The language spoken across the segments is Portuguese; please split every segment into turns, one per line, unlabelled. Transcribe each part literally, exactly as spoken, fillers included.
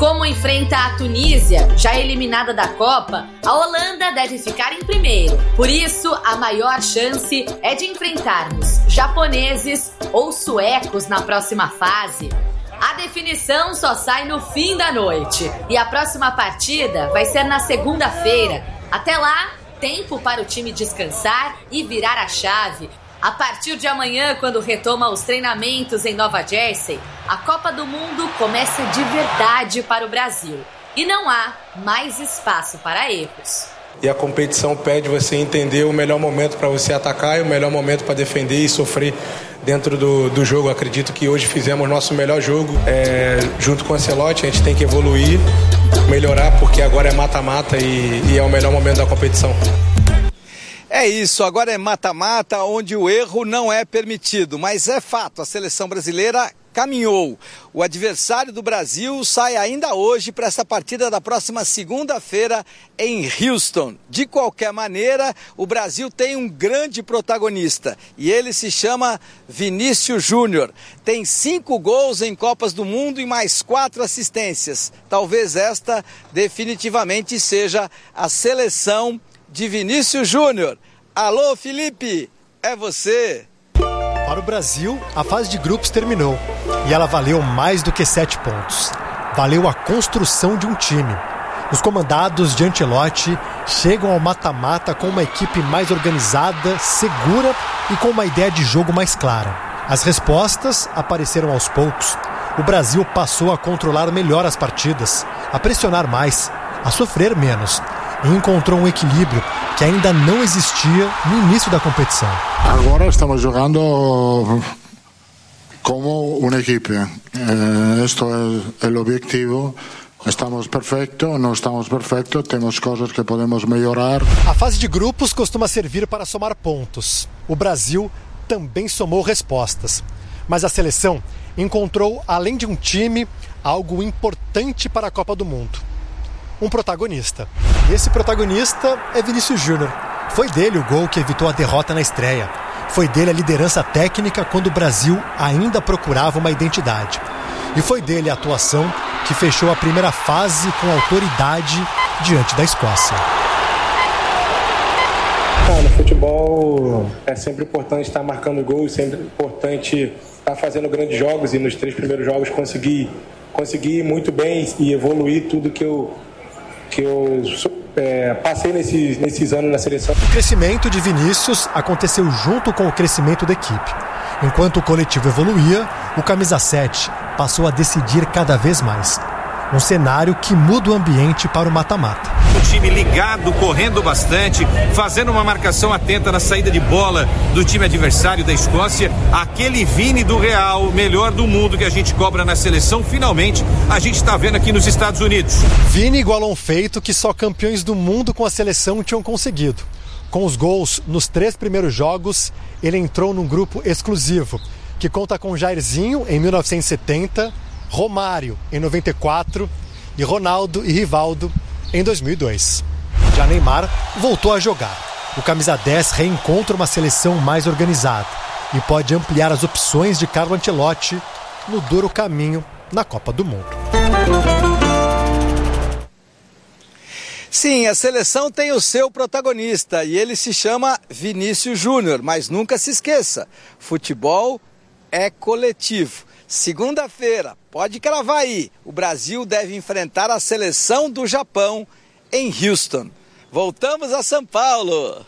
como enfrenta a Tunísia, já eliminada da Copa, a Holanda deve ficar em primeiro. Por isso, a maior chance é de enfrentarmos japoneses ou suecos na próxima fase. A definição só sai no fim da noite e a próxima partida vai ser na segunda-feira. Até lá, tempo para o time descansar e virar a chave. A partir de amanhã, quando retoma os treinamentos em Nova Jersey, a Copa do Mundo começa de verdade para o Brasil. E não há mais espaço para erros.
E a competição pede você entender o melhor momento para você atacar e o melhor momento para defender e sofrer dentro do, do jogo. Acredito que hoje fizemos nosso melhor jogo. É, junto com o Ancelotti, a gente tem que evoluir, melhorar, porque agora é mata-mata e, e é o melhor momento da competição.
É isso, agora é mata-mata, onde o erro não é permitido, mas é fato, a seleção brasileira caminhou. O adversário do Brasil sai ainda hoje para essa partida da próxima segunda-feira em Houston. De qualquer maneira, o Brasil tem um grande protagonista e ele se chama Vinícius Júnior. Tem cinco gols em Copas do Mundo e mais quatro assistências. Talvez esta definitivamente seja a seleção de Vinícius Júnior. Alô, Felipe, é você.
Para o Brasil, a fase de grupos terminou e ela valeu mais do que sete pontos. Valeu a construção de um time. Os comandados de Ancelotti chegam ao mata-mata com uma equipe mais organizada, segura e com uma ideia de jogo mais clara. As respostas apareceram aos poucos. O Brasil passou a controlar melhor as partidas, a pressionar mais, a sofrer menos. E encontrou um equilíbrio que ainda não existia no início da competição.
Agora estamos jogando como uma equipe. Este é o objetivo. Estamos perfeitos, não estamos perfeitos, temos coisas que podemos melhorar.
A fase de grupos costuma servir para somar pontos. O Brasil também somou respostas. Mas a seleção encontrou, além de um time, algo importante para a Copa do Mundo. Um protagonista. E esse protagonista é Vinícius Júnior. Foi dele o gol que evitou a derrota na estreia. Foi dele a liderança técnica quando o Brasil ainda procurava uma identidade. E foi dele a atuação que fechou a primeira fase com autoridade diante da Escócia.
Ah, no futebol é sempre importante estar marcando gols, sempre importante estar fazendo grandes jogos e nos três primeiros jogos conseguir, conseguir ir muito bem e evoluir tudo que eu que eu é, passei nesses, nesses anos na seleção.
O crescimento de Vinícius aconteceu junto com o crescimento da equipe. Enquanto o coletivo evoluía, o camisa sete passou a decidir cada vez mais. Um cenário que muda o ambiente para o mata-mata.
O time ligado, correndo bastante, fazendo uma marcação atenta na saída de bola do time adversário da Escócia. Aquele Vini do Real, melhor do mundo que a gente cobra na seleção, finalmente a gente está vendo aqui nos Estados Unidos.
Vini igualou um feito que só campeões do mundo com a seleção tinham conseguido. Com os gols nos três primeiros jogos, ele entrou num grupo exclusivo, que conta com Jairzinho em mil novecentos e setenta, Romário em noventa e quatro e Ronaldo e Rivaldo em dois mil e dois. Já Neymar voltou a jogar. O camisa dez reencontra uma seleção mais organizada e pode ampliar as opções de Carlo Ancelotti no duro caminho na Copa do Mundo.
Sim, a seleção tem o seu protagonista e ele se chama Vinícius Júnior, mas nunca se esqueça, futebol é coletivo. Segunda-feira, pode cravar aí, o Brasil deve enfrentar a seleção do Japão em Houston. Voltamos a São Paulo.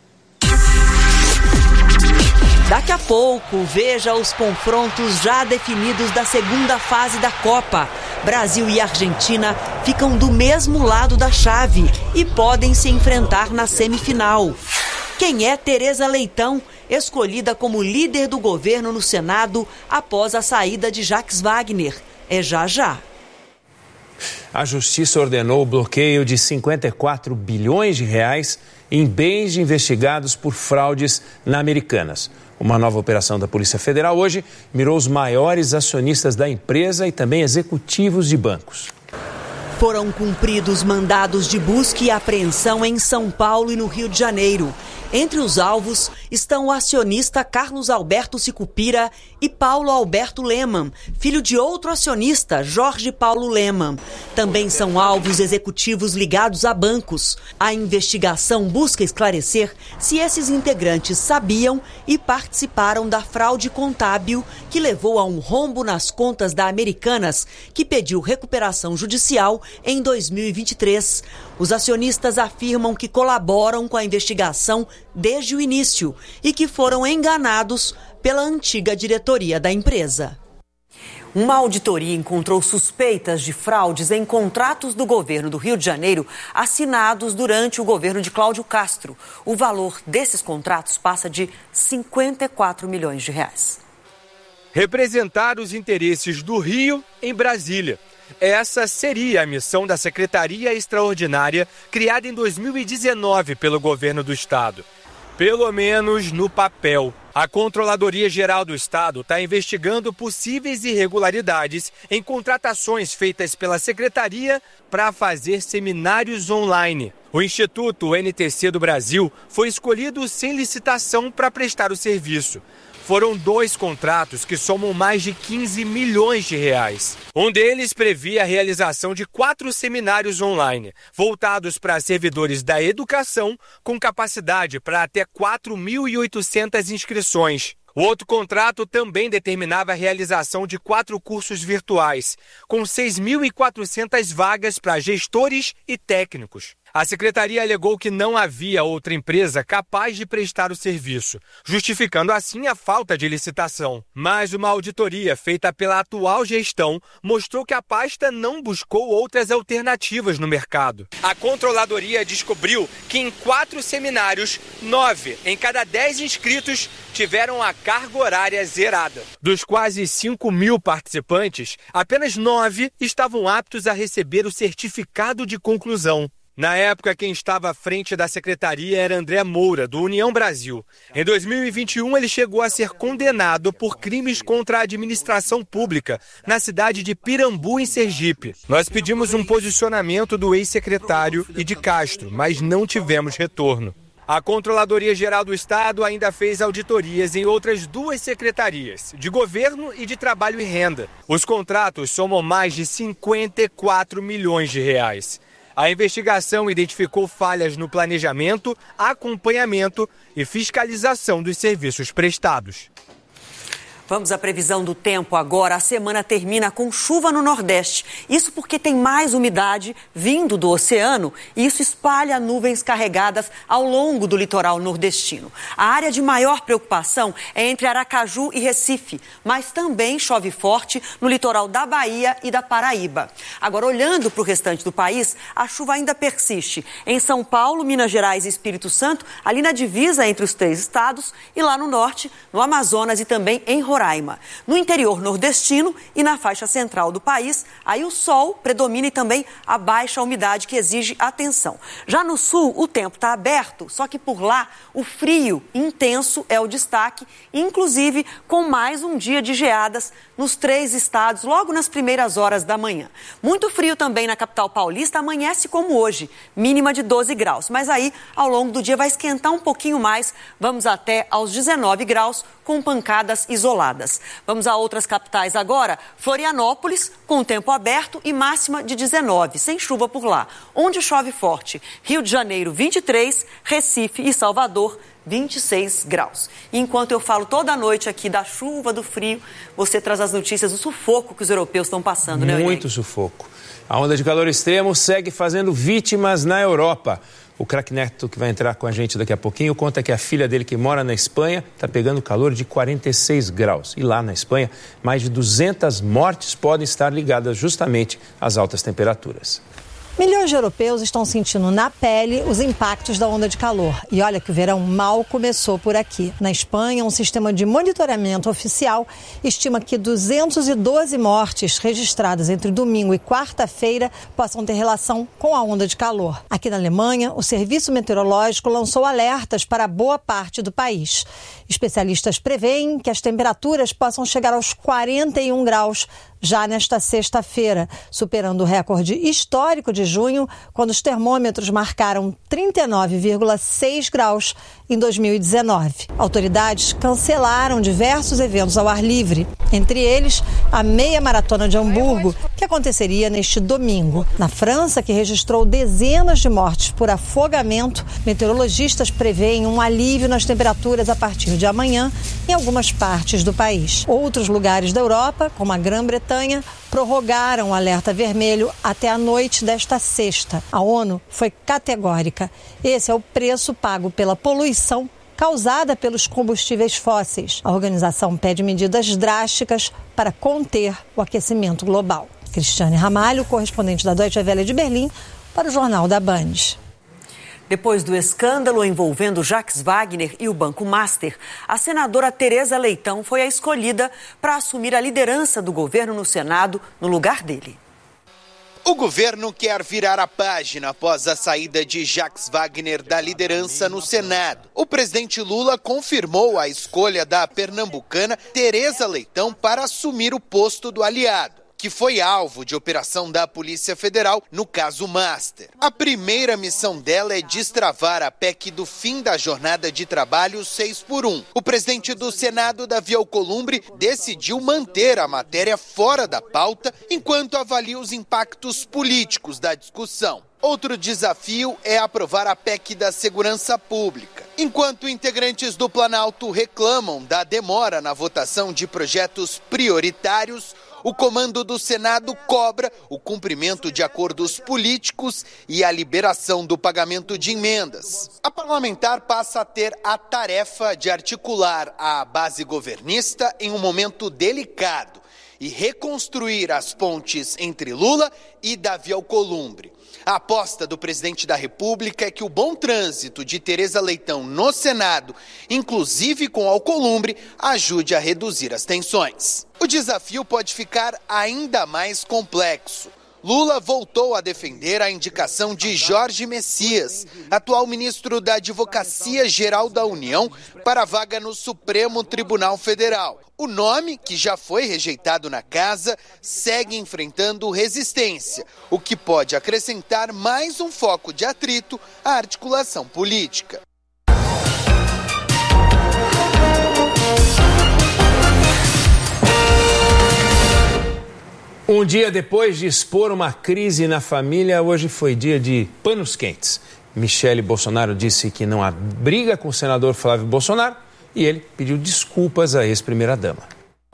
Daqui a pouco, veja os confrontos já definidos da segunda fase da Copa. Brasil e Argentina ficam do mesmo lado da chave e podem se enfrentar na semifinal. Quem é Tereza Leitão, escolhida como líder do governo no Senado após a saída de Jacques Wagner? É já já.
A Justiça ordenou o bloqueio de cinquenta e quatro bilhões de reais em bens investigados por fraudes na Americanas. Uma nova operação da Polícia Federal hoje mirou os maiores acionistas da empresa e também executivos de bancos.
Foram cumpridos mandados de busca e apreensão em São Paulo e no Rio de Janeiro. Entre os alvos estão o acionista Carlos Alberto Sicupira e Paulo Alberto Lehmann, filho de outro acionista, Jorge Paulo Lehmann. Também são alvos executivos ligados a bancos. A investigação busca esclarecer se esses integrantes sabiam e participaram da fraude contábil que levou a um rombo nas contas da Americanas, que pediu recuperação judicial em dois mil e vinte e três. Os acionistas afirmam que colaboram com a investigação desde o início e que foram enganados pela antiga diretoria da empresa. Uma auditoria encontrou suspeitas de fraudes em contratos do governo do Rio de Janeiro assinados durante o governo de Cláudio Castro. O valor desses contratos passa de cinquenta e quatro milhões de reais.
Representar os interesses do Rio em Brasília. Essa seria a missão da Secretaria Extraordinária criada em dois mil e dezenove pelo governo do estado. Pelo menos no papel. A Controladoria Geral do Estado está investigando possíveis irregularidades em contratações feitas pela Secretaria para fazer seminários online. O Instituto N T C do Brasil foi escolhido sem licitação para prestar o serviço. Foram dois contratos que somam mais de quinze milhões de reais. Um deles previa a realização de quatro seminários online, voltados para servidores da educação, com capacidade para até quatro mil e oitocentas inscrições. O outro contrato também determinava a realização de quatro cursos virtuais, com seis mil e quatrocentas vagas para gestores e técnicos. A secretaria alegou que não havia outra empresa capaz de prestar o serviço, justificando assim a falta de licitação. Mas uma auditoria feita pela atual gestão mostrou que a pasta não buscou outras alternativas no mercado. A controladoria descobriu que em quatro seminários, nove em cada dez inscritos tiveram a carga horária zerada. Dos quase cinco mil participantes, apenas nove estavam aptos a receber o certificado de conclusão. Na época, quem estava à frente da secretaria era André Moura, do União Brasil. Em dois mil e vinte e um, ele chegou a ser condenado por crimes contra a administração pública na cidade de Pirambu, em Sergipe. Nós pedimos um posicionamento do ex-secretário e de Castro, mas não tivemos retorno. A Controladoria Geral do Estado ainda fez auditorias em outras duas secretarias, de Governo e de Trabalho e Renda. Os contratos somam mais de cinquenta e quatro milhões de reais. A investigação identificou falhas no planejamento, acompanhamento e fiscalização dos serviços prestados.
Vamos à previsão do tempo agora. A semana termina com chuva no Nordeste. Isso porque tem mais umidade vindo do oceano e isso espalha nuvens carregadas ao longo do litoral nordestino. A área de maior preocupação é entre Aracaju e Recife, mas também chove forte no litoral da Bahia e da Paraíba. Agora, olhando para o restante do país, a chuva ainda persiste em São Paulo, Minas Gerais e Espírito Santo, ali na divisa entre os três estados, e lá no norte, no Amazonas e também em Roraima. No interior nordestino e na faixa central do país, aí o sol predomina e também a baixa umidade que exige atenção. Já no sul, o tempo está aberto, só que por lá o frio intenso é o destaque, inclusive com mais um dia de geadas nos três estados, logo nas primeiras horas da manhã. Muito frio também na capital paulista, amanhece como hoje, mínima de doze graus. Mas aí, ao longo do dia, vai esquentar um pouquinho mais, vamos até aos dezenove graus, com pancadas isoladas. Vamos a outras capitais agora. Florianópolis, com o tempo aberto e máxima de dezenove, sem chuva por lá. Onde chove forte? Rio de Janeiro, vinte e três, Recife e Salvador, vinte e seis graus. E enquanto eu falo toda noite aqui da chuva, do frio, você traz as notícias do sufoco que os europeus estão passando, né,
Muito
Enem?
sufoco. A onda de calor extremo segue fazendo vítimas na Europa. O craque Neto, que vai entrar com a gente daqui a pouquinho, conta que a filha dele, que mora na Espanha, está pegando calor de quarenta e seis graus. E lá na Espanha, mais de duzentas mortes podem estar ligadas justamente às altas temperaturas.
Milhões de europeus estão sentindo na pele os impactos da onda de calor. E olha que o verão mal começou por aqui. Na Espanha, um sistema de monitoramento oficial estima que duzentas e doze mortes registradas entre domingo e quarta-feira possam ter relação com a onda de calor. Aqui na Alemanha, o Serviço Meteorológico lançou alertas para boa parte do país. Especialistas preveem que as temperaturas possam chegar aos quarenta e um graus já nesta sexta-feira, superando o recorde histórico de junho, quando os termômetros marcaram trinta e nove vírgula seis graus em dois mil e dezenove. Autoridades cancelaram diversos eventos ao ar livre, entre eles a meia maratona de Hamburgo, que aconteceria neste domingo. Na França, que registrou dezenas de mortes por afogamento, meteorologistas preveem um alívio nas temperaturas a partir de amanhã em algumas partes do país. Outros lugares da Europa, como a Grã-Bretanha, prorrogaram o alerta vermelho até a noite desta sexta. A ONU foi categórica. Esse é o preço pago pela poluição causada pelos combustíveis fósseis. A organização pede medidas drásticas para conter o aquecimento global. Cristiane Ramalho, correspondente da Deutsche Welle de Berlim, para o Jornal da Band.
Depois do escândalo envolvendo Jacques Wagner e o Banco Master, a senadora Tereza Leitão foi a escolhida para assumir a liderança do governo no Senado no lugar dele.
O governo quer virar a página após a saída de Jacques Wagner da liderança no Senado. O presidente Lula confirmou a escolha da pernambucana Tereza Leitão para assumir o posto do aliado, que foi alvo de operação da Polícia Federal no caso Master. A primeira missão dela é destravar a P E C do fim da jornada de trabalho seis por um. O presidente do Senado, Davi Alcolumbre, decidiu manter a matéria fora da pauta enquanto avalia os impactos políticos da discussão. Outro desafio é aprovar a P E C da segurança pública. Enquanto integrantes do Planalto reclamam da demora na votação de projetos prioritários, o comando do Senado cobra o cumprimento de acordos políticos e a liberação do pagamento de emendas. A parlamentar passa a ter a tarefa de articular a base governista em um momento delicado e reconstruir as pontes entre Lula e Davi Alcolumbre. A aposta do presidente da República é que o bom trânsito de Tereza Leitão no Senado, inclusive com Alcolumbre, ajude a reduzir as tensões. O desafio pode ficar ainda mais complexo. Lula voltou a defender a indicação de Jorge Messias, atual ministro da Advocacia Geral da União, para a vaga no Supremo Tribunal Federal. O nome, que já foi rejeitado na casa, segue enfrentando resistência, o que pode acrescentar mais um foco de atrito à articulação política.
Um dia depois de expor uma crise na família, hoje foi dia de panos quentes. Michele Bolsonaro disse que não há briga com o senador Flávio Bolsonaro e ele pediu desculpas à ex-primeira-dama.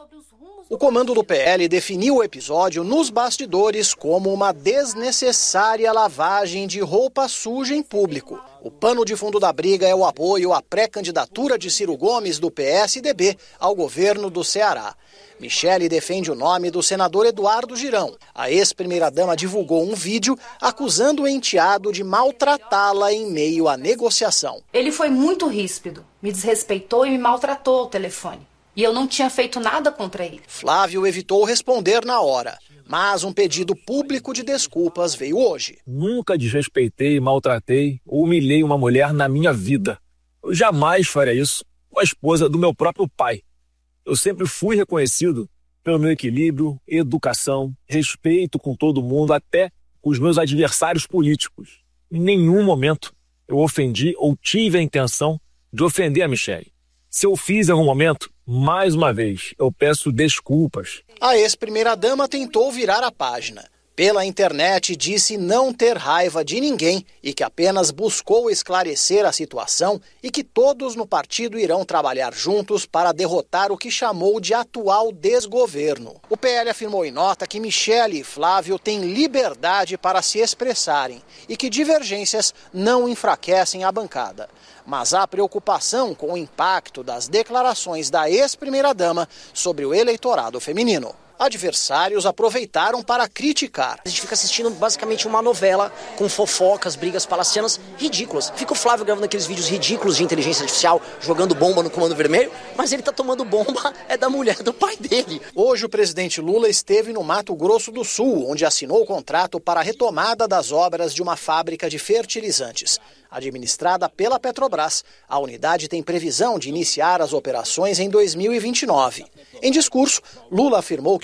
O comando do P L definiu o episódio nos bastidores como uma desnecessária lavagem de roupa suja em público. O pano de fundo da briga é o apoio à pré-candidatura de Ciro Gomes do P S D B ao governo do Ceará. Michele defende o nome do senador Eduardo Girão. A ex-primeira-dama divulgou um vídeo acusando o enteado de maltratá-la em meio à negociação.
Ele foi muito ríspido, me desrespeitou e me maltratou ao telefone. E eu não tinha feito nada contra ele.
Flávio evitou responder na hora, mas um pedido público de desculpas veio hoje.
Nunca desrespeitei, maltratei ou humilhei uma mulher na minha vida. Eu jamais faria isso com a esposa do meu próprio pai. Eu sempre fui reconhecido pelo meu equilíbrio, educação, respeito com todo mundo, até com os meus adversários políticos. Em nenhum momento eu ofendi ou tive a intenção de ofender a Michele. Se eu fiz em algum momento, mais uma vez, eu peço desculpas.
A ex-primeira-dama tentou virar a página. Pela internet, disse não ter raiva de ninguém e que apenas buscou esclarecer a situação e que todos no partido irão trabalhar juntos para derrotar o que chamou de atual desgoverno. O P L afirmou em nota que Michele e Flávio têm liberdade para se expressarem e que divergências não enfraquecem a bancada. Mas há preocupação com o impacto das declarações da ex-primeira-dama sobre o eleitorado feminino. Adversários aproveitaram para criticar.
A gente fica assistindo basicamente uma novela com fofocas, brigas palacianas ridículas. Fica o Flávio gravando aqueles vídeos ridículos de inteligência artificial, jogando bomba no Comando Vermelho, mas ele tá tomando bomba é da mulher do pai dele.
Hoje o presidente Lula esteve no Mato Grosso do Sul, onde assinou o contrato para a retomada das obras de uma fábrica de fertilizantes. Administrada pela Petrobras, a unidade tem previsão de iniciar as operações em dois mil e vinte e nove. Em discurso, Lula afirmou que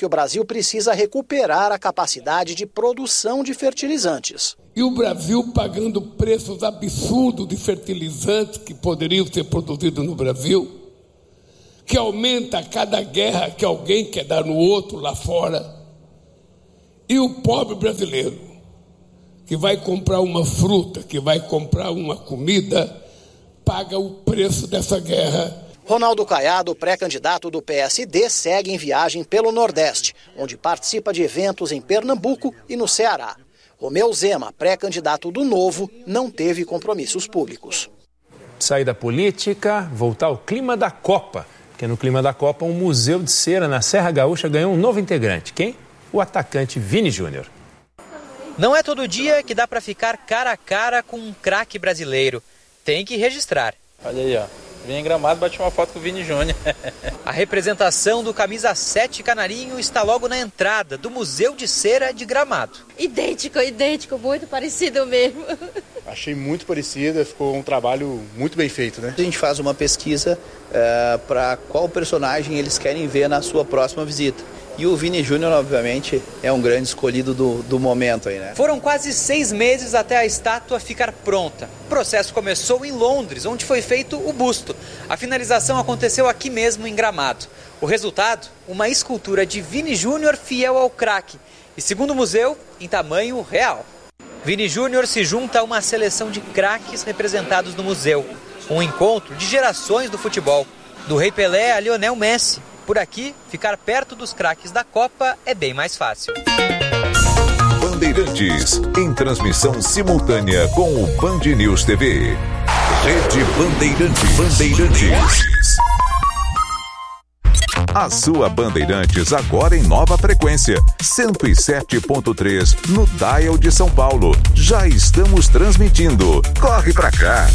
que o Brasil precisa recuperar a capacidade de produção de fertilizantes.
E o Brasil pagando preços absurdos de fertilizantes que poderiam ser produzidos no Brasil, que aumenta a cada guerra que alguém quer dar no outro lá fora. E o pobre brasileiro, que vai comprar uma fruta, que vai comprar uma comida, paga o preço dessa guerra.
Ronaldo Caiado, pré-candidato do P S D, segue em viagem pelo Nordeste, onde participa de eventos em Pernambuco e no Ceará. Romeu Zema, pré-candidato do Novo, não teve compromissos públicos.
Sair da política, voltar ao clima da Copa. Porque no clima da Copa, um museu de cera na Serra Gaúcha ganhou um novo integrante. Quem? O atacante Vini Júnior.
Não é todo dia que dá para ficar cara a cara com um craque brasileiro. Tem que registrar.
Olha aí, ó. Vim em Gramado, bati uma foto com o Vini Júnior.
A representação do camisa sete canarinho está logo na entrada do Museu de Cera de Gramado.
Idêntico, idêntico, muito parecido mesmo.
Achei muito parecida, ficou um trabalho muito bem feito, né?
A gente faz uma pesquisa é, para qual personagem eles querem ver na sua próxima visita. E o Vini Júnior, obviamente, é um grande escolhido do, do momento aí, né?
Foram quase seis meses até a estátua ficar pronta. O processo começou em Londres, onde foi feito o busto. A finalização aconteceu aqui mesmo em Gramado. O resultado? Uma escultura de Vini Júnior fiel ao craque. E segundo o museu, em tamanho real. Vini Júnior se junta a uma seleção de craques representados no museu. Um encontro de gerações do futebol. Do Rei Pelé a Lionel Messi. Por aqui, ficar perto dos craques da Copa é bem mais fácil.
Bandeirantes, em transmissão simultânea com o Band News T V. Rede Bandeirantes. Bandeirantes. A sua Bandeirantes agora em nova frequência, cento e sete ponto três no Dial de São Paulo. Já estamos transmitindo. Corre pra cá.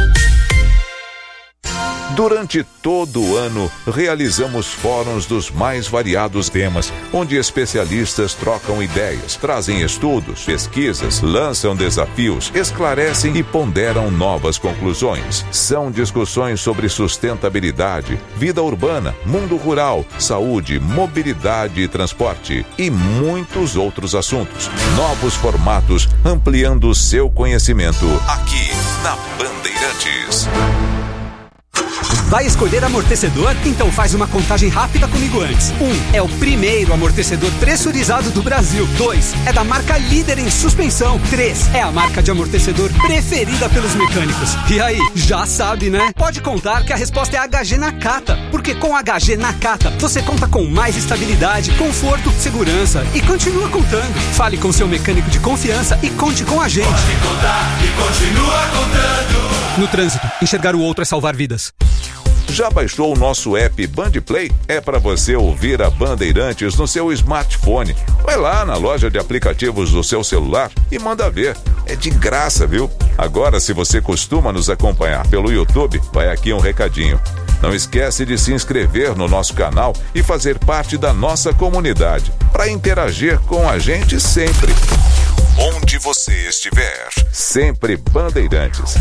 Durante todo o ano, realizamos fóruns dos mais variados temas, onde especialistas trocam ideias, trazem estudos, pesquisas, lançam desafios, esclarecem e ponderam novas conclusões. São discussões sobre sustentabilidade, vida urbana, mundo rural, saúde, mobilidade e transporte e muitos outros assuntos. Novos formatos, ampliando o seu conhecimento aqui na Bandeirantes.
Vai escolher amortecedor? Então faz uma contagem rápida comigo antes. Um, é o primeiro amortecedor pressurizado do Brasil. Dois, é da marca líder em suspensão. Três, é a marca de amortecedor preferida pelos mecânicos. E aí, já sabe, né? Pode contar que a resposta é H G Nakata. Porque com H G Nakata, você conta com mais estabilidade, conforto, segurança e continua contando. Fale com seu mecânico de confiança e conte com a gente.
Pode contar e continua contando.
No trânsito, enxergar o outro é salvar vidas.
Já baixou o nosso app Bandplay? É para você ouvir a Bandeirantes no seu smartphone. Vai lá na loja de aplicativos do seu celular e manda ver. É de graça, viu? Agora, se você costuma nos acompanhar pelo YouTube, vai aqui um recadinho. Não esquece de se inscrever no nosso canal e fazer parte da nossa comunidade, para interagir com a gente sempre. Onde você estiver, sempre Bandeirantes.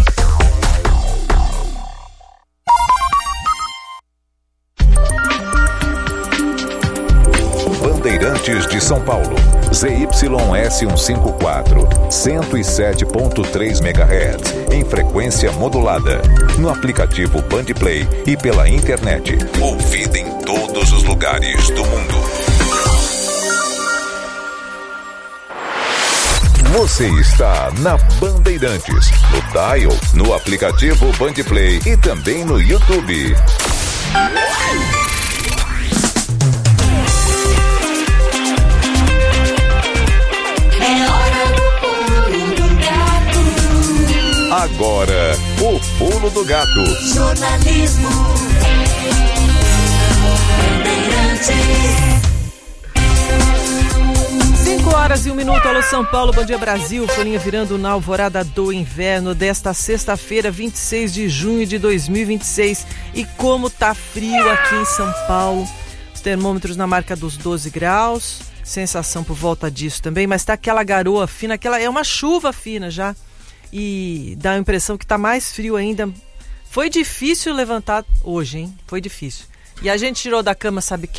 Bandeirantes de São Paulo, Z Y S cento e cinquenta e quatro, cento e sete ponto três megahertz, em frequência modulada, no aplicativo Bandplay e pela internet, ouvida em todos os lugares do mundo. Você está na Bandeirantes, no Dial, no aplicativo Bandplay e também no YouTube. Agora, o Pulo do Gato.
Jornalismo.
cinco horas e um minuto, alô São Paulo, bom dia Brasil. Folhinha virando na alvorada do inverno desta sexta-feira, vinte e seis de junho de dois mil e vinte e seis. E como tá frio aqui em São Paulo. Os termômetros na marca dos doze graus. Sensação por volta disso também, mas tá aquela garoa fina, aquela, é uma chuva fina já. E dá a impressão que tá mais frio ainda. Foi difícil levantar hoje, hein? Foi difícil. E a gente tirou da cama, sabe quem?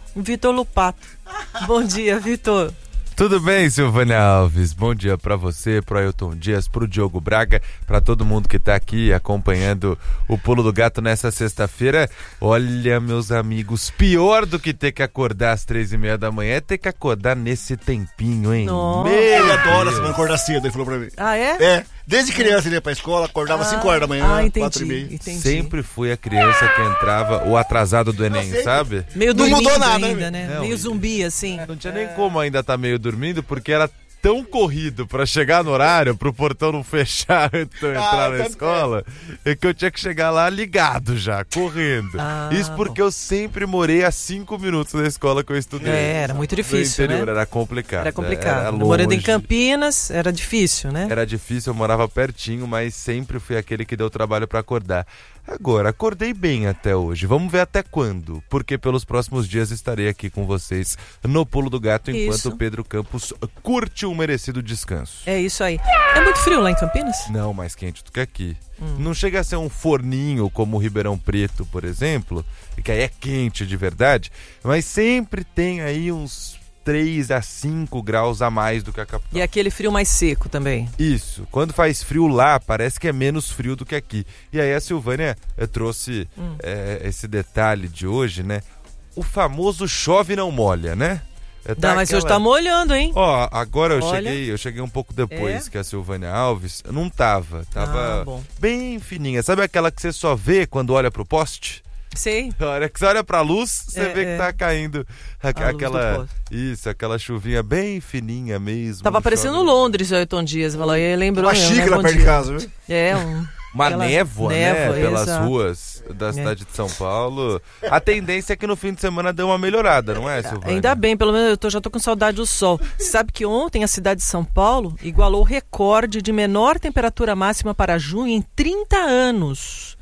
Vitor Lupato. Bom dia, Vitor.
Tudo bem, Silvânia Alves? Bom dia pra você, pro Ailton Dias, pro Diogo Braga, pra todo mundo que tá aqui acompanhando o Pulo do Gato nessa sexta-feira. Olha, meus amigos, pior do que ter que acordar às três e meia da manhã é ter que acordar nesse tempinho, hein?
Nossa.
Ele adora se acordar cedo, ele falou pra mim.
Ah, é?
É, desde criança ele ia pra escola, acordava às cinco horas da manhã,
ah, entendi,
quatro e meia.
Entendi.
Sempre fui a criança que entrava, o atrasado do Enem, sabe?
Meio
Não mudou nada,
ainda, né?
Não,
meio zumbi, assim.
Não tinha nem como ainda estar meio dormindo, porque era tão corrido pra chegar no horário, pro portão não fechar antes de eu entrar ah, na escola, é que eu tinha que chegar lá ligado já, correndo. Ah, Isso porque bom. eu sempre morei a cinco minutos da escola que eu estudei.
É, era muito difícil,
no interior,
né?
Era complicado.
Era complicado.
Era
Morando em Campinas, era difícil, né?
Era difícil, eu morava pertinho, mas sempre fui aquele que deu trabalho pra acordar. Agora, acordei bem até hoje. Vamos ver até quando, porque pelos próximos dias estarei aqui com vocês no Pulo do Gato, enquanto
isso.
o Pedro Campos curte um merecido descanso.
É isso aí. É muito frio lá em Campinas?
Não, mais quente do que aqui. Hum. Não chega a ser um forninho como o Ribeirão Preto, por exemplo, que aí é quente de verdade, mas sempre tem aí uns três a cinco graus a mais do que a capital.
E aquele frio mais seco também.
Isso. Quando faz frio lá, parece que é menos frio do que aqui. E aí a Silvânia eu trouxe hum. é, esse detalhe de hoje, né? O famoso chove não molha, né?
É, tá não, mas aquela... hoje tá molhando, hein?
Ó, agora eu Olha. cheguei, eu cheguei um pouco depois é? que a Silvânia Alves. Não tava, tava
ah,
bem fininha. Sabe aquela que você só vê quando olha pro poste?
Sei.
A hora que você olha pra luz, você
é,
vê que
é.
tá caindo a, aquela, isso, aquela chuvinha bem fininha mesmo.
Tava parecendo chove. Londres, o Ailton Dias, falou, e lembrou.
Uma xícara
né,
perto de casa, viu?
É, um...
Uma
Aquela
névoa,
névoa,
né? Pelas
exato.
ruas da cidade é. de São Paulo. A tendência é que no fim de semana deu uma melhorada, não é, Silvânia?
Ainda bem, pelo menos eu tô, já tô com saudade do sol. Você sabe que ontem a cidade de São Paulo igualou o recorde de menor temperatura máxima para junho em trinta anos,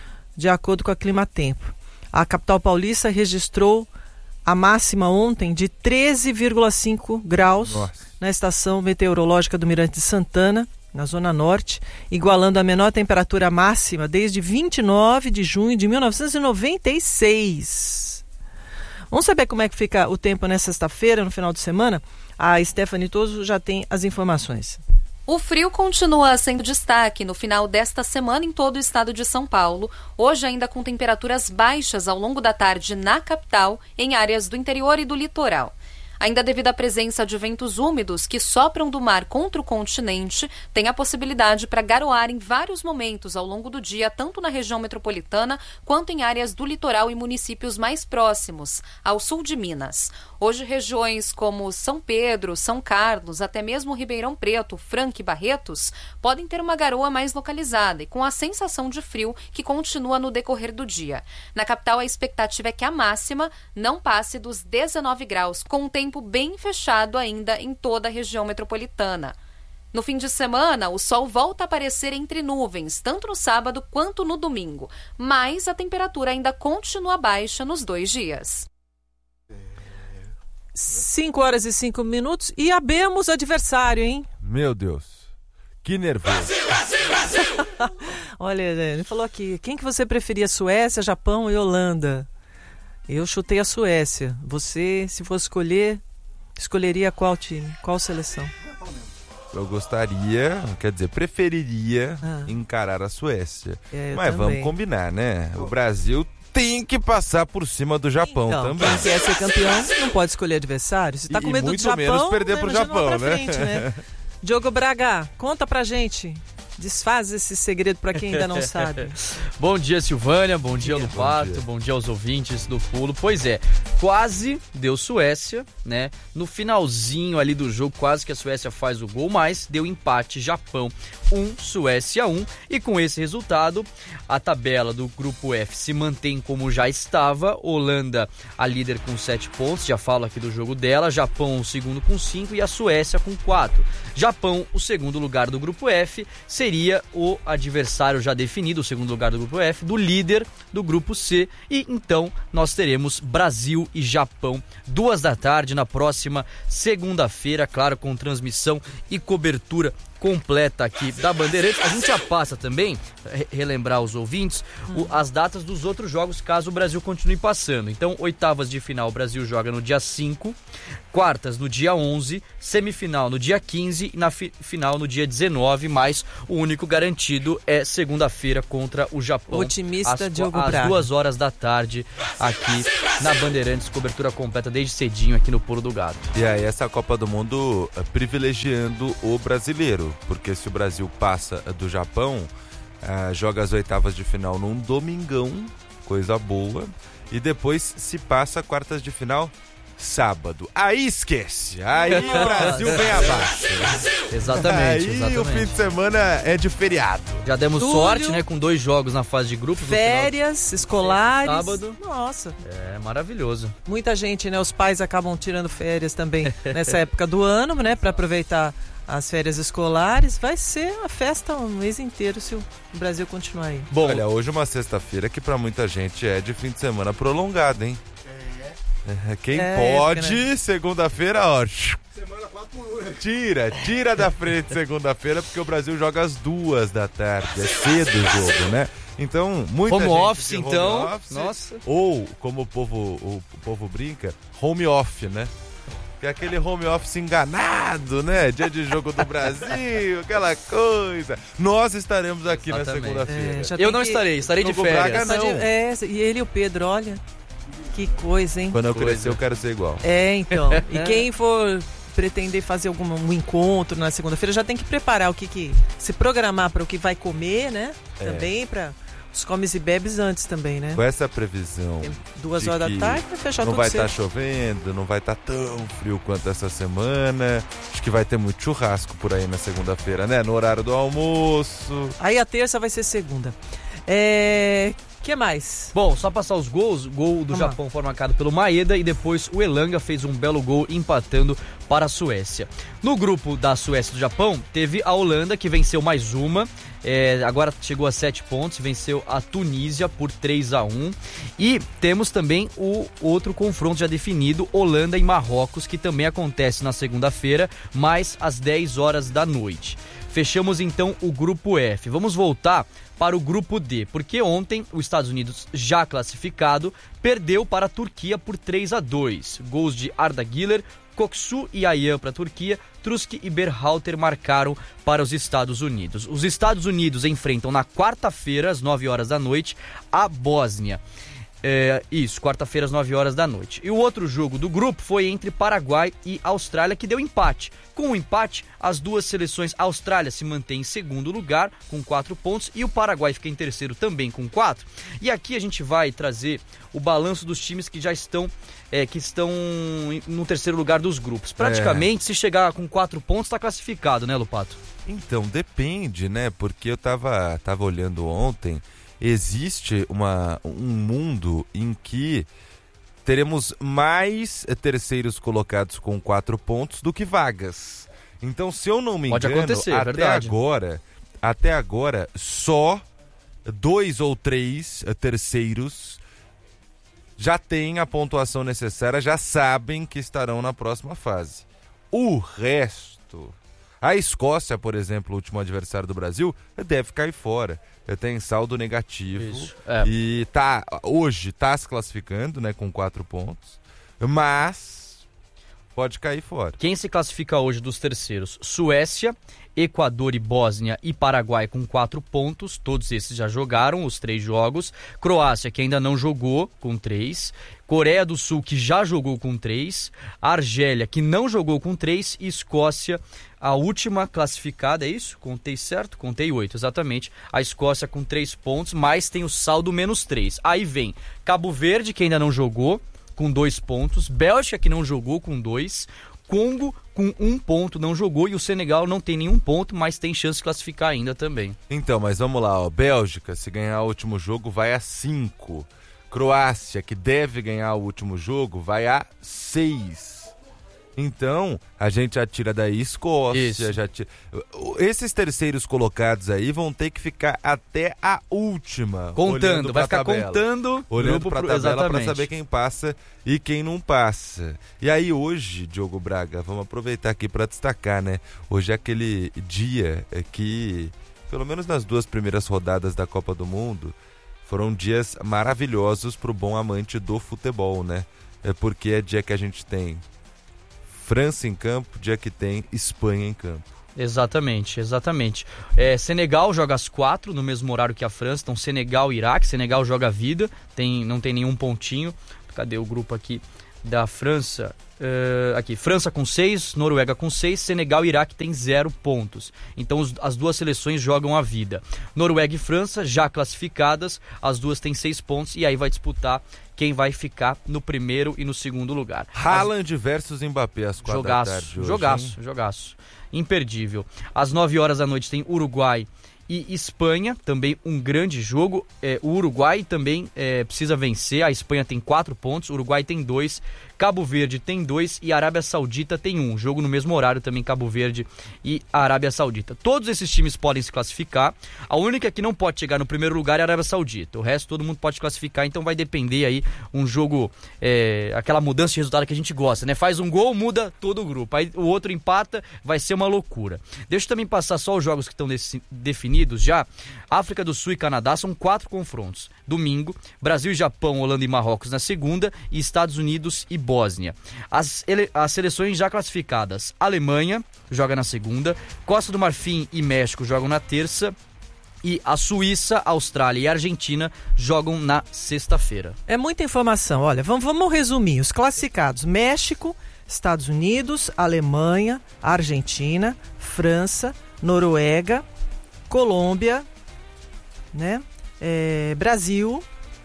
de acordo com a Climatempo. A capital paulista registrou a máxima ontem de treze vírgula cinco graus Nossa. na estação meteorológica do Mirante de Santana, na Zona Norte, igualando a menor temperatura máxima desde vinte e nove de junho de mil novecentos e noventa e seis. Vamos saber como é que fica o tempo nesta sexta-feira, no final de semana? A Stephanie Toso já tem as informações.
O frio continua sendo destaque no final desta semana em todo o estado de São Paulo, hoje ainda com temperaturas baixas ao longo da tarde na capital, em áreas do interior e do litoral. Ainda devido à presença de ventos úmidos que sopram do mar contra o continente, tem a possibilidade para garoar em vários momentos ao longo do dia, tanto na região metropolitana quanto em áreas do litoral e municípios mais próximos, ao sul de Minas. Hoje, regiões como São Pedro, São Carlos, até mesmo Ribeirão Preto, Franca e Barretos, podem ter uma garoa mais localizada e com a sensação de frio que continua no decorrer do dia. Na capital, a expectativa é que a máxima não passe dos dezenove graus, com um tempo bem fechado ainda em toda a região metropolitana. No fim de semana, o sol volta a aparecer entre nuvens, tanto no sábado quanto no domingo, mas a temperatura ainda continua baixa nos dois dias.
cinco horas e cinco minutos e abemos adversário, hein?
Meu Deus, que nervoso.
Brasil, Brasil, Brasil!
Olha, ele falou aqui, quem que você preferia, Suécia, Japão e Holanda? Eu chutei a Suécia. Você, se fosse escolher, escolheria qual time? Qual seleção?
Eu gostaria, quer dizer, preferiria ah. encarar a Suécia.
É,
Mas
também.
vamos combinar, né? O Brasil tem que passar por cima do Japão
então,
também.
Quem quer ser campeão não pode escolher adversário. Se tá com medo do Japão,
menos perder
né,
pro Japão, né?
Frente, né? Diogo Braga, conta pra gente. Desfaz esse segredo para quem ainda não sabe.
Bom dia, Silvânia. Bom dia,
dia
Lupato.
Bom dia.
Bom dia aos ouvintes do Pulo. Pois é, quase deu Suécia, né? No finalzinho ali do jogo, quase que a Suécia faz o gol, mas deu empate Japão um, Suécia um. E com esse resultado, a tabela do grupo F se mantém como já estava. Holanda, a líder com sete pontos, já falo aqui do jogo dela. Japão, o segundo com cinco e a Suécia com quatro. Japão, o segundo lugar do grupo F, seria o adversário já definido, o segundo lugar do grupo F, do líder do grupo C. E então nós teremos Brasil e Japão, duas da tarde, na próxima segunda-feira, claro, com transmissão e cobertura completa aqui da Bandeirantes. A gente já passa também, re- relembrar os ouvintes, o, as datas dos outros jogos, caso o Brasil continue passando. Então, oitavas de final, o Brasil joga no dia cinco, quartas no dia onze, semifinal no dia quinze e na fi- final no dia dezenove, mas o único garantido é segunda-feira contra o Japão.
Otimista
às,
Diogo
às
Braga.
duas horas da tarde, aqui na Bandeirantes, cobertura completa desde cedinho aqui no Pulo do Gado.
E aí essa Copa do Mundo eh, privilegiando o brasileiro, porque se o Brasil passa eh, do Japão, eh, joga as oitavas de final num domingão, coisa boa, e depois se passa quartas de final sábado. Aí esquece, aí o Brasil vem abaixo.
Exatamente,
Aí
exatamente.
o fim de semana é de feriado.
Já demos
Túlio.
sorte, né, com dois jogos na fase de grupos. no
Férias
final-
escolares.
Sábado.
Nossa.
É maravilhoso.
Muita gente, né? Os pais acabam tirando férias também nessa época do ano, né? Para aproveitar as férias escolares. Vai ser uma festa um mês inteiro se o Brasil continuar aí.
Bom, olha, hoje é uma sexta-feira que pra muita gente é de fim de semana prolongado, hein? É. Quem
É,
pode,
época, né?
segunda-feira, ó. Tira, tira da frente segunda-feira, porque o Brasil joga às duas da tarde. É cedo o jogo, né? Então, muita
Home
gente
office,
de home
então.
office,
Nossa.
ou, como o povo, o, o povo brinca, home off, né? Que é aquele home office enganado, né? Dia de jogo do Brasil, aquela coisa. Nós estaremos aqui na
Exatamente.
segunda-feira.
É, já
Eu
tem
não
que-
estarei, estarei de
Jogo
férias.
Braga, não.
É, e ele e o Pedro, olha. Que coisa, hein?
Quando eu
Coisa.
crescer, eu quero ser igual.
É, então. E quem for pretender fazer algum um encontro na segunda-feira já tem que preparar o que que se programar para o que vai comer, né?
É.
Também para os comes e bebes antes também, né?
Com essa previsão
Tem duas
de
horas
que
da tarde vai fechar
não
tudo
vai estar
cedo.
chovendo, não vai estar tão frio quanto essa semana. Acho que vai ter muito churrasco por aí na segunda-feira, né? No horário do almoço.
Aí a terça vai ser segunda. É, que mais?
Bom, só passar os gols. O gol do
Vamos lá.
Japão foi marcado pelo Maeda e depois o Elanga fez um belo gol empatando para a Suécia. No grupo da Suécia e do Japão, teve a Holanda que venceu mais uma. É, agora chegou a sete pontos, venceu a Tunísia por três a um. E temos também o outro confronto já definido, Holanda e Marrocos, que também acontece na segunda-feira, mais às dez horas da noite. Fechamos então o grupo F. Vamos voltar para o grupo D, porque ontem os Estados Unidos, já classificado, perdeu para a Turquia por três a dois. Gols de Arda Güler, Koksu e Ayan para a Turquia, Truski e Berhalter marcaram para os Estados Unidos. Os Estados Unidos enfrentam na quarta-feira, às nove horas da noite, a Bósnia. É, isso, quarta-feira às nove horas da noite. E o outro jogo do grupo foi entre Paraguai e Austrália, que deu empate. Com o empate, as duas seleções, a Austrália se mantém em segundo lugar com quatro pontos e o Paraguai fica em terceiro também com quatro. E aqui a gente vai trazer o balanço dos times que já estão, é, que estão no terceiro lugar dos grupos. Praticamente, é. se chegar com quatro pontos, está classificado, né, Lupato?
Então, depende, né? Porque eu tava, tava olhando ontem. Existe uma, um mundo em que teremos mais terceiros colocados com quatro pontos do que vagas. Então, se eu não me
Pode
engano,
acontecer,
até
verdade.
agora, até agora, só dois ou três terceiros já têm a pontuação necessária, já sabem que estarão na próxima fase. O resto, a Escócia, por exemplo, o último adversário do Brasil, deve cair fora. Tem saldo negativo.
Isso, é.
E tá, hoje está se classificando, né, com quatro pontos, mas pode cair fora.
Quem se classifica hoje dos terceiros? Suécia, Equador e Bósnia e Paraguai com quatro pontos. Todos esses já jogaram os três jogos. Croácia, que ainda não jogou, com três. Coreia do Sul, que já jogou com três. Argélia, que não jogou com três. E Escócia, a última classificada, é isso? Contei certo? Contei oito, exatamente. A Escócia com três pontos, mas tem o saldo menos três. Aí vem Cabo Verde, que ainda não jogou, com dois pontos. Bélgica, que não jogou, com dois. Congo, com um ponto, não jogou. E o Senegal não tem nenhum ponto, mas tem chance de classificar ainda também.
Então, mas vamos lá, ó. Bélgica, se ganhar o último jogo, vai a cinco. Croácia, que deve ganhar o último jogo, vai a seis. Então, a gente já tira daí Escócia, já tira... Esses terceiros colocados aí vão ter que ficar até a última.
Contando, vai ficar
tabela,
contando.
Olhando
grupo
pra
pro...
tabela para saber quem passa e quem não passa. E aí hoje, Diogo Braga, vamos aproveitar aqui para destacar, né? Hoje é aquele dia que, pelo menos nas duas primeiras rodadas da Copa do Mundo, foram dias maravilhosos pro bom amante do futebol, né? É porque é dia que a gente tem França em campo, dia que tem Espanha em campo.
Exatamente, exatamente. É, Senegal joga às quatro, no mesmo horário que a França. Então Senegal e Iraque. Senegal joga a vida, tem, não tem nenhum pontinho. Cadê o grupo aqui da França? Uh, aqui, França com seis, Noruega com seis, Senegal e Iraque tem zero pontos. Então os, as duas seleções jogam a vida. Noruega e França já classificadas, as duas têm seis pontos e aí vai disputar quem vai ficar no primeiro e no segundo lugar.
Haaland as... versus Mbappé às quatro
jogaço,
da tarde hoje,
jogaço,
hein?
jogaço. Imperdível. Às nove horas da noite tem Uruguai e Espanha, também um grande jogo. É, o Uruguai também é, precisa vencer, a Espanha tem quatro pontos, o Uruguai tem dois, Cabo Verde tem dois e a Arábia Saudita tem um. Jogo no mesmo horário também, Cabo Verde e a Arábia Saudita. Todos esses times podem se classificar, a única que não pode chegar no primeiro lugar é a Arábia Saudita. O resto todo mundo pode classificar, então vai depender aí um jogo, é, aquela mudança de resultado que a gente gosta, né? Faz um gol, muda todo o grupo, aí o outro empata, vai ser uma loucura. Deixa eu também passar só os jogos que estão definidos já. África do Sul e Canadá são quatro confrontos. Domingo, Brasil e Japão, Holanda e Marrocos na segunda e Estados Unidos e Bósnia. As, ele, as seleções já classificadas: Alemanha joga na segunda, Costa do Marfim e México jogam na terça e a Suíça, Austrália e Argentina jogam na sexta-feira.
É muita informação. Olha, vamos, vamos resumir. Os classificados: México, Estados Unidos, Alemanha, Argentina, França, Noruega, Colômbia, né? É, Brasil.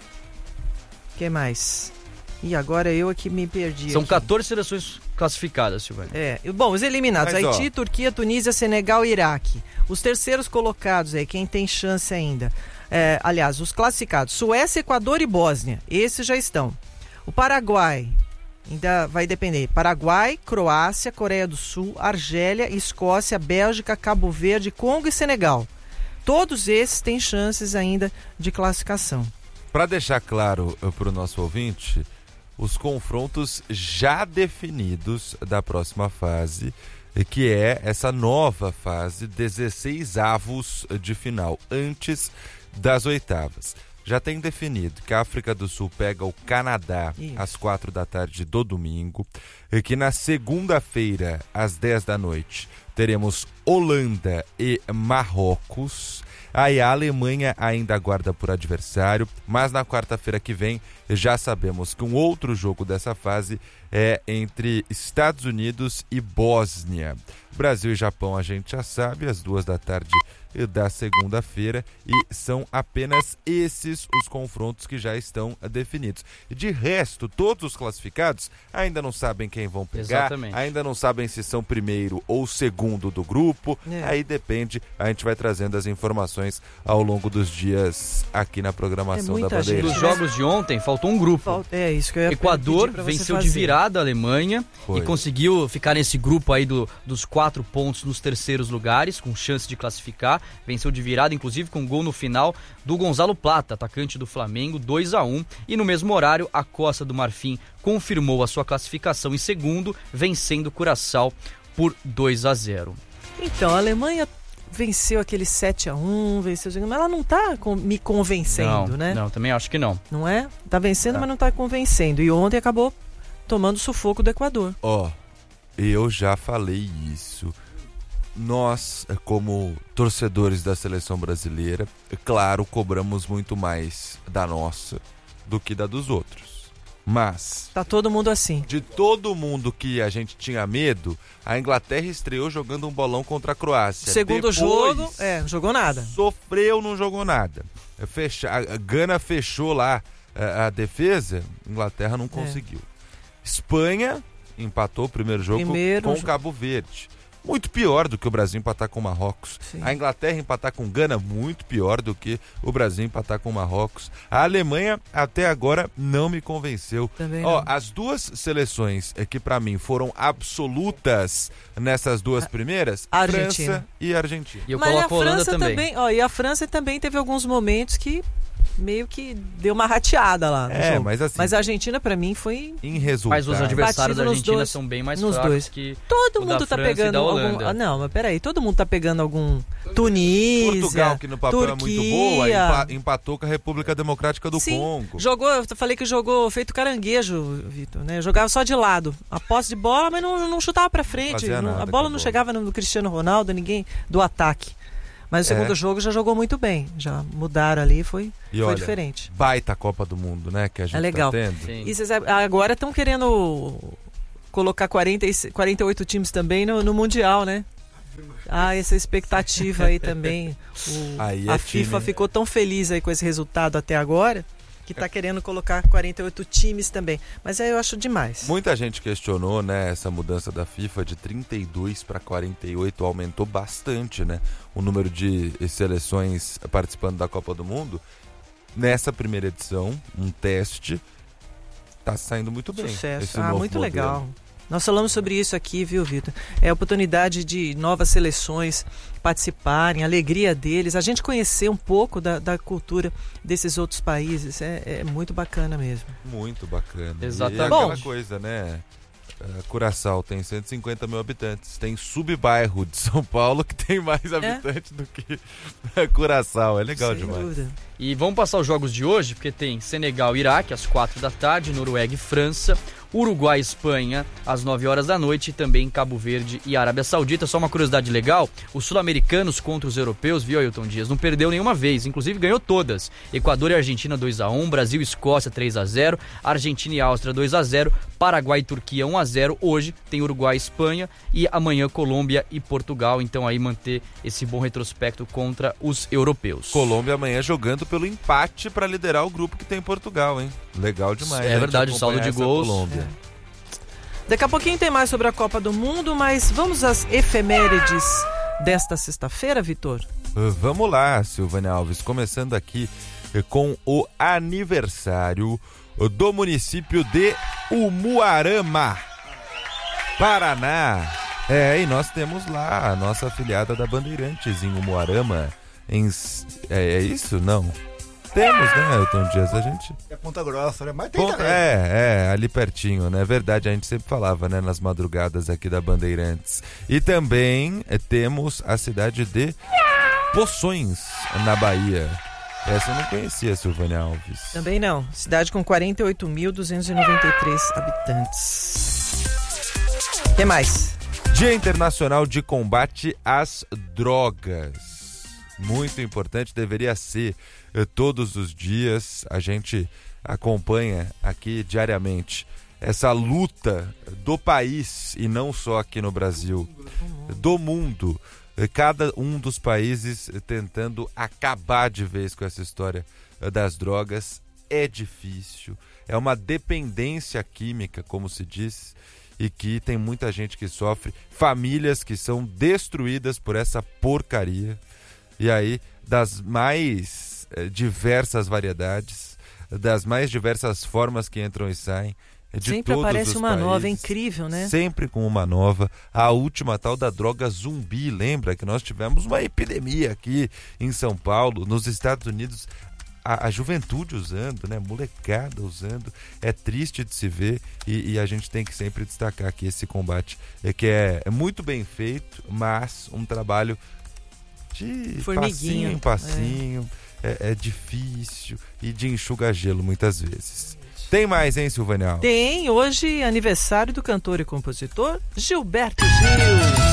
O que mais? E agora eu aqui me perdi.
São
aqui.
quatorze seleções classificadas, Silvânia.
É, bom, os eliminados:
Mas,
Haiti,
ó,
Turquia, Tunísia, Senegal e Iraque. Os terceiros colocados aí, quem tem chance ainda. É, aliás, os classificados: Suécia, Equador e Bósnia. Esses já estão. O Paraguai ainda vai depender. Paraguai, Croácia, Coreia do Sul, Argélia, Escócia, Bélgica, Cabo Verde, Congo e Senegal. Todos esses têm chances ainda de classificação.
Para deixar claro para o nosso ouvinte, os confrontos já definidos da próxima fase, que é essa nova fase, dezesseis avos de final, antes das oitavas. Já tem definido que a África do Sul pega o Canadá Isso. às quatro da tarde do domingo, e que na segunda-feira, às dez da noite, teremos Holanda e Marrocos. Aí a Alemanha ainda aguarda por adversário, mas na quarta-feira que vem já sabemos que um outro jogo dessa fase é entre Estados Unidos e Bósnia. Brasil e Japão a gente já sabe, às duas da tarde da segunda-feira, e são apenas esses os confrontos que já estão definidos. De resto, todos os classificados ainda não sabem quem vão pegar,
Exatamente.
ainda não sabem se são primeiro ou segundo do grupo,
É.
aí depende, a gente vai trazendo as informações ao longo dos dias aqui na programação
É
da
muita
Bandeira.
Dos jogos de ontem, faltou um grupo.
Falta- É isso que eu ia
Equador
pedir pra você
venceu de
fazer.
virada a Alemanha
Foi.
e conseguiu ficar nesse grupo aí do, dos quatro pontos nos terceiros lugares, com chance de classificar. Venceu de virada, inclusive com gol no final do Gonzalo Plata, atacante do Flamengo, dois a um. E no mesmo horário, a Costa do Marfim confirmou a sua classificação em segundo, vencendo o Curaçao por dois a zero.
Então, a Alemanha venceu aquele sete a um, venceu, mas ela não tá com- me convencendo,
não,
né?
Não, também acho que não.
Não é? Tá vencendo,
Tá.
mas não tá convencendo. E ontem acabou tomando sufoco do Equador.
Ó, eu já falei isso. Nós, como torcedores da seleção brasileira, é claro, cobramos muito mais da nossa do que da dos outros. Mas,
Tá todo mundo assim.
de todo mundo que a gente tinha medo, a Inglaterra estreou jogando um bolão contra a Croácia.
Segundo
Depois,
jogo, é, não jogou nada.
sofreu, não jogou nada. Fecha, a Gana fechou lá a, a defesa, Inglaterra não conseguiu. Espanha empatou o primeiro jogo
Primeiro
com
jo-
Cabo Verde. muito pior do que o Brasil empatar com o Marrocos.
Sim.
A Inglaterra empatar com Gana, muito pior do que o Brasil empatar com o Marrocos. A Alemanha, até agora, não me convenceu.
Também
Ó,
não.
as duas seleções que para mim foram absolutas nessas duas primeiras,
A Argentina.
França e Argentina.
E eu
Mas
coloco
a
a Holanda
França
também.
também, ó, e a França também teve alguns momentos que meio que deu uma rateada lá no
É,
jogo.
mas assim-
Mas a Argentina pra mim foi
Em resultado.
Mas os adversários da
Batido nos
Argentina
dois-
são bem mais
nos
fracos
dois.
que
Todo
o da
mundo tá
França e
pegando
da
algum.
Holanda.
Ah, não, mas peraí, todo mundo tá pegando algum. Tunísia.
Portugal, que no papel
Turquia.
é muito boa, empa- empatou com a República Democrática do
Sim,
Congo.
jogou, eu falei que jogou feito caranguejo, Vitor, né? Jogava só de lado. A posse de bola, mas não, não chutava pra frente.
Fazia
Não-
nada
a
com
bola
a
não
bola.
chegava no Cristiano Ronaldo, ninguém do ataque. Mas o
É.
segundo jogo já jogou muito bem. Já mudaram ali, foi,
E
foi
olha,
diferente.
baita Copa do Mundo, né? Que a gente
É legal.
tá tendo.
Sim.
E vocês sabem, agora estão querendo colocar quarenta e seis, quarenta e oito times também no, no Mundial, né? Ah, essa expectativa aí também. O-
Aí é
a
time,
FIFA
né?
ficou tão feliz aí com esse resultado até agora que tá querendo colocar quarenta e oito times também. Mas aí eu acho demais.
Muita gente questionou, né, essa mudança da FIFA de trinta e dois para quarenta e oito, aumentou bastante, né, o número de seleções participando da Copa do Mundo. Nessa primeira edição, um teste, tá saindo muito bem.
Sucesso.
esse
Ah,
novo
muito
modelo.
legal. Nós falamos sobre isso aqui, viu, Vitor? É a oportunidade de novas seleções participarem, a alegria deles, a gente conhecer um pouco da, da cultura desses outros países. É, é muito bacana mesmo.
Muito bacana.
Exatamente.
E aquela
Bom.
coisa, né? Uh, Curaçao tem cento e cinquenta mil habitantes. Tem subbairro de São Paulo que tem mais habitantes do que Curaçao. É legal
Sem
demais.
dúvida.
E vamos passar os jogos de hoje, porque tem Senegal e Iraque às quatro da tarde, Noruega e França, Uruguai e Espanha às nove horas da noite e também Cabo Verde e Arábia Saudita. Só uma curiosidade legal, os sul-americanos contra os europeus, viu, Ailton Dias, não perdeu nenhuma vez, inclusive ganhou todas. Equador e Argentina dois a um, Brasil e Escócia três a zero, Argentina e Áustria dois a zero, Paraguai e Turquia um a zero. Hoje tem Uruguai e Espanha e amanhã Colômbia e Portugal, então aí manter esse bom retrospecto contra os europeus.
Colômbia amanhã jogando pelo empate para liderar o grupo que tem Portugal, hein? Legal demais.
É
né,
verdade,
de
o saldo de
acompanhar essa
gols.
Colômbia.
Daqui a pouquinho tem mais sobre a Copa do Mundo, mas vamos às efemérides desta sexta-feira, Vitor?
Uh, Vamos lá, Silvânia Alves, começando aqui eh, com o aniversário uh, do município de Umuarama, Paraná. É, e nós temos lá a nossa afiliada da Bandeirantes em Umuarama. Em... S- É, é isso? Não. Temos, né, Elton Dias? A gente...
É Ponta Grossa, né? Mas tem
Ponta-
também.
É, é, ali pertinho, né? Verdade, a gente sempre falava, né, nas madrugadas aqui da Bandeirantes. E também eh, temos a cidade de Poções, na Bahia. Essa eu não conhecia, Silvânia Alves.
Também não. Cidade com quarenta e oito mil duzentos e noventa e três habitantes. O que mais?
Dia Internacional de Combate às Drogas. Muito importante, deveria ser eh, todos os dias. A gente acompanha aqui diariamente essa luta do país, e não só aqui no Brasil, do mundo. Eh, Cada um dos países eh, tentando acabar de vez com essa história eh, das drogas. É difícil, é uma dependência química, como se diz, e que tem muita gente que sofre, famílias que são destruídas por essa porcaria. E aí, das mais eh, diversas variedades, das mais diversas formas que entram e saem, eh, de
Sempre
todos
aparece
os
uma nova, é
países,
incrível, né?
Sempre com uma nova. A última tal da droga zumbi, lembra que nós tivemos uma epidemia aqui em São Paulo, nos Estados Unidos, a, a juventude usando, né? Molecada usando. É triste de se ver, e, e a gente tem que sempre destacar aqui esse combate, é, que é, é muito bem feito, mas um trabalho de
Formiguinha,
passinho em passinho, é. É, é difícil, e de enxugar gelo muitas vezes. Tem mais, hein, Silvânia Alves?
Tem hoje aniversário do cantor e compositor Gilberto Gil.